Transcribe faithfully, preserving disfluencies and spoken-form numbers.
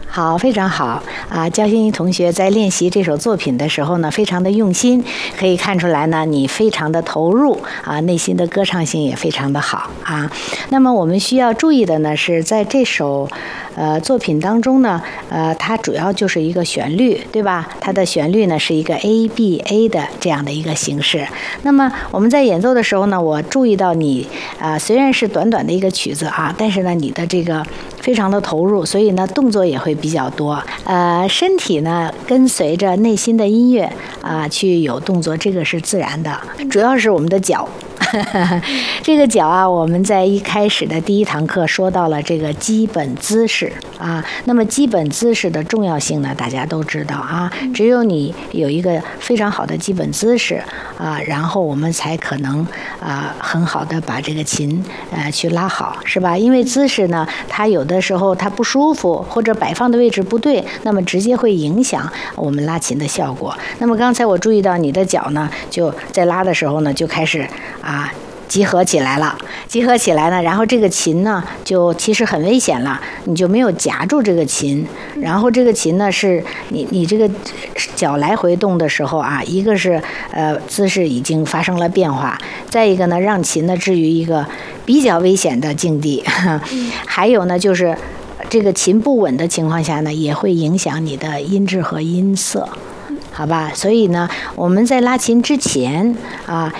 好，非常好啊！焦欣怡同学在练习这首作品的时候呢，非常的用心，可以看出来呢，你非常的投入啊，内心的歌唱性也非常的好啊。那么我们需要注意的呢，是在这首呃作品当中呢，呃，它主要就是一个旋律，对吧？它的旋律呢是一个 A B A 的这样的一个形式。那么我们在演奏的时候呢，我注意到你啊、呃，虽然是短短的一个曲子啊，但是呢，你的这个非常的投入，所以呢，动作也会比较多。呃，身体呢跟随着内心的音乐啊、呃、去有动作，这个是自然的。主要是我们的脚。这个脚啊，我们在一开始的第一堂课说到了这个基本姿势啊。那么基本姿势的重要性呢，大家都知道啊。只有你有一个非常好的基本姿势啊，然后我们才可能啊很好的把这个琴呃去拉好，是吧？因为姿势呢，它有的时候它不舒服，或者摆放的位置不对，那么直接会影响我们拉琴的效果。那么刚才我注意到你的脚呢，就在拉的时候呢，就开始啊。集合起来了，集合起来呢，然后这个琴呢，就其实很危险了，你就没有夹住这个琴，然后这个琴呢，是你你这个脚来回动的时候啊，一个是呃姿势已经发生了变化，再一个呢，让琴呢置于一个比较危险的境地，还有呢就是这个琴不稳的情况下呢，也会影响你的音质和音色。好吧，所以呢，我们在拉琴之前啊，